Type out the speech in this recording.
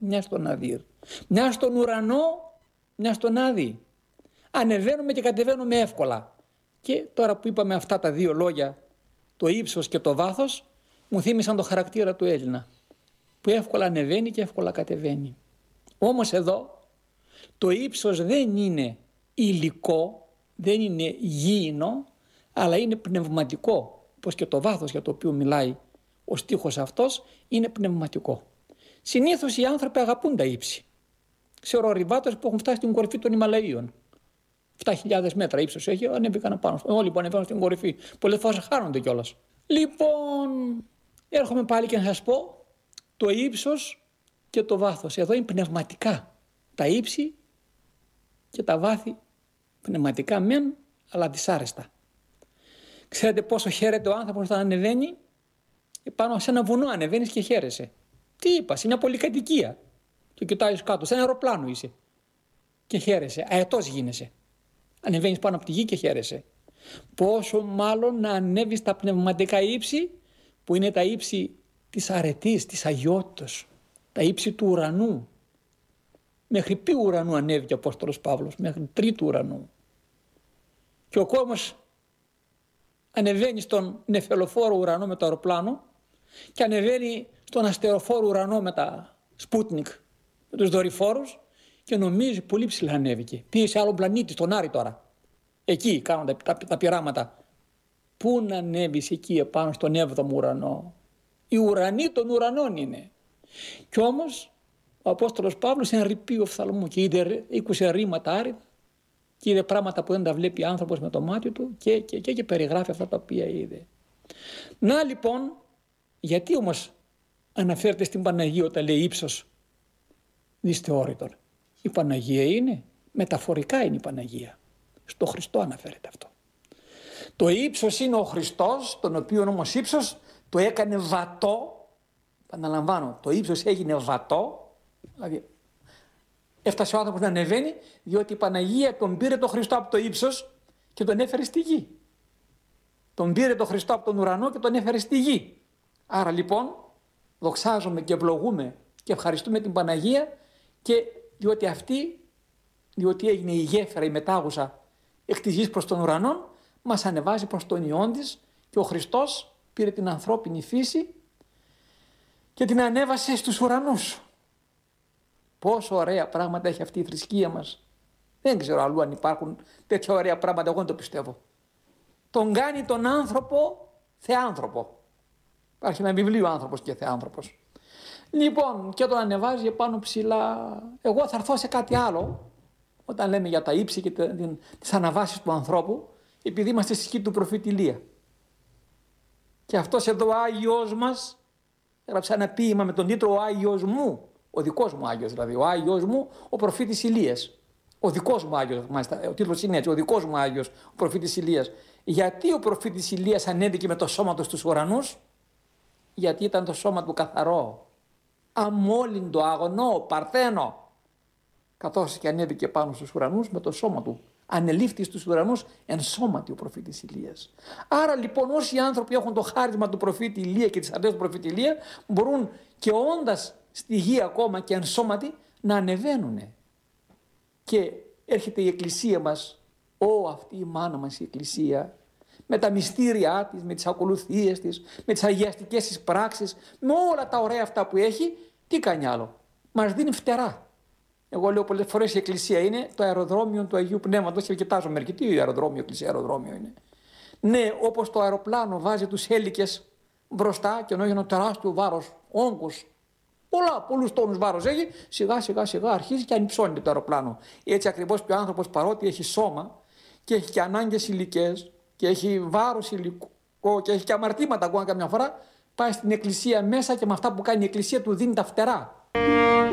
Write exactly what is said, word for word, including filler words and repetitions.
μια στον Αδύρ. Μια στον ουρανό, μια στον Άδη. Ανεβαίνουμε και κατεβαίνουμε εύκολα. Και τώρα που είπαμε αυτά τα δύο λόγια, το ύψος και το βάθος, μου θύμισαν το χαρακτήρα του Έλληνα, που εύκολα ανεβαίνει και εύκολα κατεβαίνει. Όμως εδώ το ύψος δεν είναι υλικό, δεν είναι γήινο, αλλά είναι πνευματικό, όπως και το βάθος για το οποίο μιλάει ο στίχος αυτός είναι πνευματικό. Συνήθως οι άνθρωποι αγαπούν τα ύψη. Ξέρω ορειβάτες που έχουν φτάσει στην κορυφή των Ιμαλαίων. επτά χιλιάδες μέτρα ύψος έχει, ανέβηκαν πάνω. Όλοι που ανεβαίνουν στην κορυφή. Πολλές φορές χάνονται κιόλας. Λοιπόν, έρχομαι πάλι και να σας πω το ύψος και το βάθος. Εδώ είναι πνευματικά. Τα ύψη και τα βάθη πνευματικά μεν, αλλά δυσάρεστα. Ξέρετε πόσο χαίρεται ο άνθρωπος όταν ανεβαίνει? Πάνω σε ένα βουνό ανεβαίνεις και χαίρεσαι. Τι είπα, σε μια πολυκατοικία. Το κοιτάζεις κάτω, σε ένα αεροπλάνο είσαι. Και χαίρεσαι, αετός γίνεσαι. Ανεβαίνεις πάνω από τη γη και χαίρεσαι. Πόσο μάλλον να ανέβεις τα πνευματικά ύψη, που είναι τα ύψη της αρετής, της αγιότητας, τα ύψη του ουρανού. Μέχρι ποιου ουρανού ανέβηκε ο Απόστολος Παύλος? Μέχρι τρίτου ουρανού. Και ο κόσμος ανεβαίνει στον νεφελοφόρο ουρανό με το αεροπλάνο και ανεβαίνει στον αστεροφόρο ουρανό με τα Σπούτνικ, με τους δορυφόρους, και νομίζει πολύ ψηλά ανέβηκε. Πήγε σε άλλο πλανήτη, στον Άρη τώρα. Εκεί κάνουν τα, τα, τα πειράματα. Πού να ανέβεις εκεί επάνω στον έβδομο ουρανό? Οι ουρανοί των ουρανών είναι. Κι όμως ο Απόστολος Παύλος είναι ρηπείο οφθαλμού και είδε είκοσι ρήματα άριδα και είδε πράγματα που δεν τα βλέπει άνθρωπος με το μάτι του και, και, και, και περιγράφει αυτά τα οποία είδε. Να λοιπόν, γιατί όμως αναφέρεται στην Παναγία όταν λέει ύψος δυσθεώρητον? Η Παναγία είναι, μεταφορικά είναι η Παναγία. Στο Χριστό αναφέρεται αυτό. Το ύψος είναι ο Χριστός, τον οποίο όμως ύψος το έκανε βατό. Επαναλαμβάνω, το ύψος έγινε βατό, δηλαδή έφτασε ο άνθρωπος να ανεβαίνει, διότι η Παναγία τον πήρε το Χριστό από το ύψος και τον έφερε στη γη. Τον πήρε το Χριστό από τον ουρανό και τον έφερε στη γη. Άρα λοιπόν δοξάζουμε και ευλογούμε και ευχαριστούμε την Παναγία, και διότι αυτή, διότι έγινε η γέφυρα, η μετάγουσα εκ της γης προς τον ουρανό, μας ανεβάζει προς τον ιόν της, και ο Χριστός πήρε την ανθρώπινη φύση και την ανέβασε στους ουρανούς. Πόσο ωραία πράγματα έχει αυτή η θρησκεία μας. Δεν ξέρω αλλού αν υπάρχουν τέτοια ωραία πράγματα, εγώ δεν το πιστεύω. Τον κάνει τον άνθρωπο θεάνθρωπο. Υπάρχει ένα βιβλίο «Άνθρωπος και Θεάνθρωπος». Λοιπόν, και τον ανεβάζει επάνω ψηλά. Εγώ θα έρθω σε κάτι άλλο, όταν λέμε για τα ύψη και τις αναβάσεις του ανθρώπου, επειδή είμαστε στη σκηνή του προφήτη Ηλία. Και αυτός εδώ ο Άγιος μας έγραψε ένα ποίημα με τον τίτλο «Ο Άγιος μου», ο δικός μου Άγιος δηλαδή, ο Άγιος μου, ο προφήτης Ηλίας. Ο δικός μου Άγιος, μάλιστα, ο τίτλος είναι έτσι, ο δικός μου Άγιος, ο προφήτης Ηλίας. Γιατί ο προφήτης Ηλίας ανέβηκε με το σώμα του στους ουρανούς? Γιατί ήταν το σώμα του καθαρό, αμόλυντο, αγνό, παρθένο. Καθώς και ανέβηκε πάνω στους ουρανούς με το σώμα του, ανελήφθη στους ουρανούς εν σώματι ο προφήτης Ηλίας. Άρα λοιπόν όσοι άνθρωποι έχουν το χάρισμα του προφήτη Ηλία και τις αρετές του προφήτη Ηλία, μπορούν και όντας στη γη ακόμα και εν σώματι να ανεβαίνουν. Και έρχεται η Εκκλησία μας, ω αυτή η μάνα μας η Εκκλησία, με τα μυστήριά της, με τις ακολουθίες της, με τις αγιαστικές της πράξεις, με όλα τα ωραία αυτά που έχει, τι κάνει άλλο? Μας δίνει φτερά. Εγώ λέω πολλές φορές η Εκκλησία είναι το αεροδρόμιο του Αγίου Πνεύματος, και κοιτάζω μερικοί, τι αεροδρόμιο, Εκκλησία αεροδρόμιο είναι. Ναι, όπως το αεροπλάνο βάζει τους έλικες μπροστά και ενώ έχει ένα τεράστιο βάρος, όγκος, πολλά, πολλούς τόνους βάρος έχει, σιγά σιγά σιγά αρχίζει και ανυψώνεται το αεροπλάνο. Έτσι ακριβώς και ο άνθρωπος, παρότι έχει σώμα και έχει και ανάγκες υλικές και έχει βάρος υλικό και έχει και αμαρτήματα ακόμα καμιά φορά, πάει στην Εκκλησία μέσα και με αυτά που κάνει η Εκκλησία του δίνει τα φτερά.